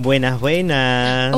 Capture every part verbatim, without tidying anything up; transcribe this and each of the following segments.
Buenas, buenas.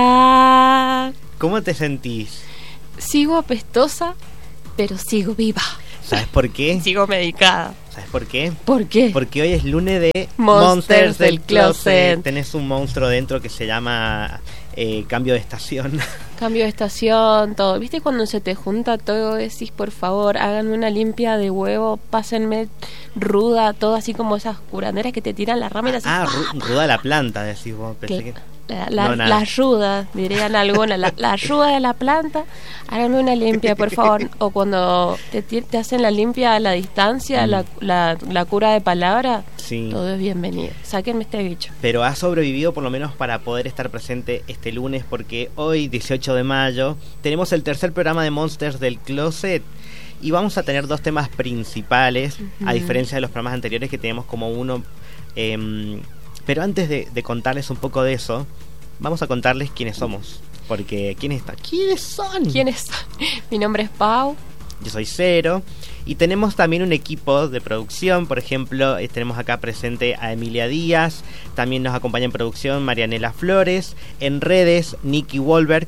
Hola. ¿Cómo te sentís? Sigo apestosa, pero sigo viva. ¿Sabes por qué? Sigo medicada. ¿Sabes por qué? ¿Por qué? Porque hoy es lunes de Monsters, Monsters del del Closet. Closet. Tenés un monstruo dentro que se llama eh, cambio de estación. Cambio de estación, todo. ¿Viste cuando se te junta todo? Decís, por favor, háganme una limpia de huevo, pásenme ruda, todo así como esas curanderas que te tiran las ramas. Ah, ru- ruda la planta, decís vos. Pensé que... La, la, No, nada. la ruda, dirían algunas, la, la ruda de la planta, háganme una limpia, por favor. O cuando te, te hacen la limpia a la distancia, Mm. la, la, la cura de palabra, Sí. todo es bienvenido. Sáquenme este bicho. Pero has sobrevivido por lo menos para poder estar presente este lunes, porque hoy, dieciocho de mayo, tenemos el tercer programa de Monsters del Closet y vamos a tener dos temas principales, Uh-huh. a diferencia de los programas anteriores que teníamos como uno. Eh, pero antes de, de contarles un poco de eso, vamos a contarles quiénes somos. Porque, ¿quiénes están? ¿Quiénes son? ¿Quiénes son? Mi nombre es Pau. Yo soy Cero. Y tenemos también un equipo de producción. Por ejemplo, eh, tenemos acá presente a Emilia Díaz. También nos acompaña en producción Marianela Flores. En redes, Nicky Wolberg.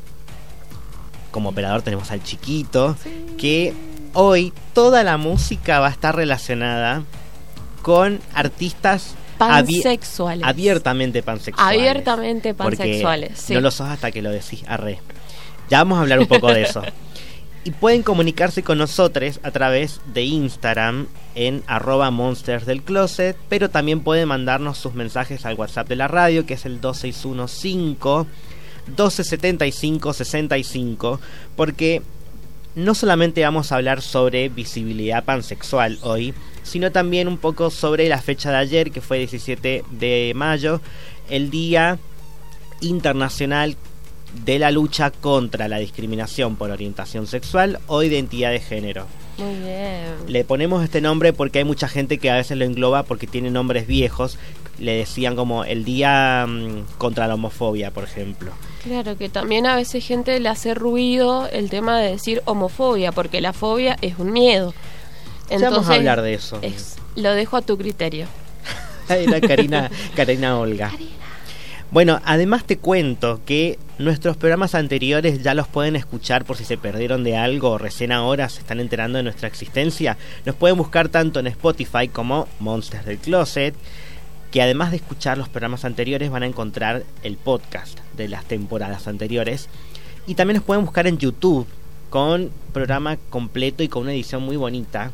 Como operador tenemos al Chiquito. Sí. Que hoy toda la música va a estar relacionada con artistas abi- Pansexuales. abiertamente pansexuales. Abiertamente Porque pansexuales, sí. no lo sos hasta que lo decís, arre. Ya vamos a hablar un poco de eso. Y pueden comunicarse con nosotros a través de Instagram en arroba monsters del closet, pero también pueden mandarnos sus mensajes al WhatsApp de la radio, que es el dos seis uno cinco, uno dos siete cinco, seis cinco, porque no solamente vamos a hablar sobre visibilidad pansexual hoy, sino también un poco sobre la fecha de ayer, que fue diecisiete de mayo, el Día Internacional de la Lucha contra la Discriminación por Orientación Sexual o Identidad de Género. Muy bien. Le ponemos este nombre porque hay mucha gente que a veces lo engloba porque tiene nombres viejos. Le decían como el Día mmm, contra la Homofobia, por ejemplo. Claro, que también a veces gente le hace ruido el tema de decir homofobia, porque la fobia es un miedo. Ya vamos a hablar de eso. Es, lo dejo a tu criterio. Era Karina, Karina Olga. Karina. Bueno, además te cuento que nuestros programas anteriores ya los pueden escuchar por si se perdieron de algo o recién ahora se están enterando de nuestra existencia. Nos pueden buscar tanto en Spotify como Monsters del Closet, que además de escuchar los programas anteriores van a encontrar el podcast de las temporadas anteriores. Y también nos pueden buscar en YouTube con programa completo y con una edición muy bonita.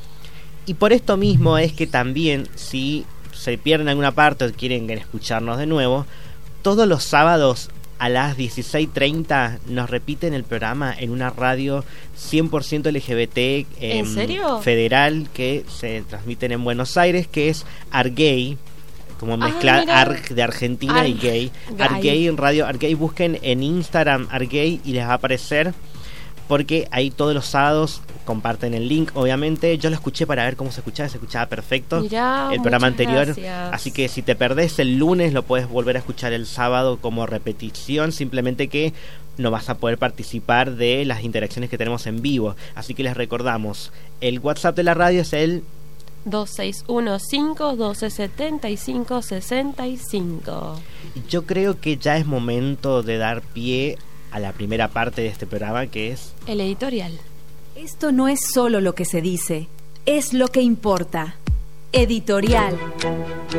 Y por esto mismo es que también, si se pierden alguna parte o quieren escucharnos de nuevo, todos los sábados a las dieciséis treinta nos repiten el programa en una radio cien por ciento L G B T eh, ¿En serio? federal que se transmiten en Buenos Aires, que es Argay, como mezclar mira. Arg de Argentina Arg- y gay. gay. Argay en radio Argay, busquen en Instagram Argay y les va a aparecer, porque ahí todos los sábados comparten el link, obviamente. Yo lo escuché para ver cómo se escuchaba, se escuchaba perfecto. Mirá, el programa muchas anterior. gracias. Así que si te perdés el lunes, lo puedes volver a escuchar el sábado como repetición, simplemente que no vas a poder participar de las interacciones que tenemos en vivo. Así que les recordamos, el WhatsApp de la radio es el dos seis uno cinco, uno dos siete cinco, seis cinco. Yo creo que ya es momento de dar pie a la primera parte de este programa, que es El editorial. Esto no es solo lo que se dice, es lo que importa. Editorial.